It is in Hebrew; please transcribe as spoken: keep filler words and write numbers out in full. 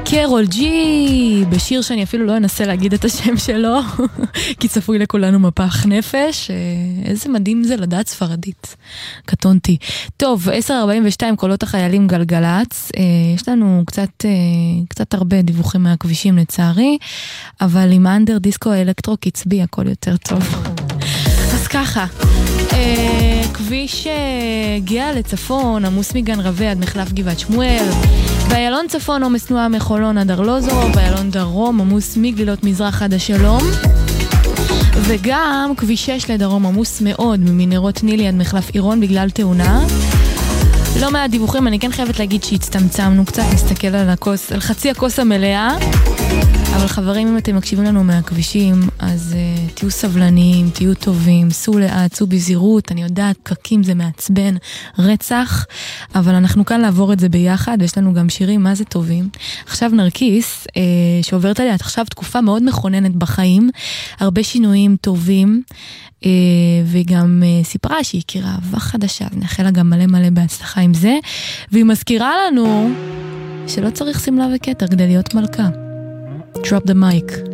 קרול ג'י, בשיר שאני אפילו לא אנסה להגיד את השם שלו, כי צפוי לכולנו מפח נפש. איזה מדהים זה לדעת ספרדית. קטונתי. טוב, עשר ארבעים ושתיים, קולות החיילים גלגלץ. יש לנו קצת, קצת הרבה דיווחים מהכבישים לצערי, אבל עם האנדר דיסקו האלקטרו קצבי הכל יותר טוב. אז ככה, כביש הגיע לצפון, עמוס מגן רבי עד מחלף גבעת שמואל, באיילון צפון עומס תנועה מחולון עד ארלוזורוב, באיילון דרום עמוס מגלילות מזרח עד השלום, וגם כביש שש לדרום עמוס מאוד ממנהרות נילי עד מחלף עירון בגלל תאונה. לא מעט דיווחים, אני כן חייבת להגיד שהצטמצמנו קצת, נסתכל על הכוס, על חצי הכוס המלאה. אבל חברים, אם אתם מקשיבים לנו מהכבישים, אז uh, תהיו סבלניים, תהיו טובים, סעו לאט, סעו בזהירות. אני יודעת, פקקים זה מעצבן, רצח, אבל אנחנו כאן לעבור את זה ביחד, ויש לנו גם שירים מה זה טובים. עכשיו נרקיס, uh, שעוברת עליה עכשיו תקופה מאוד מכוננת בחיים, הרבה שינויים טובים, uh, וגם uh, סיפרה שהיא הכירה אהבה חדשה, ונאחל לה גם מלא מלא בהצלחה עם זה, והיא מזכירה לנו שלא צריך סמלה וכתר כדי להיות מלכה. Drop the mic.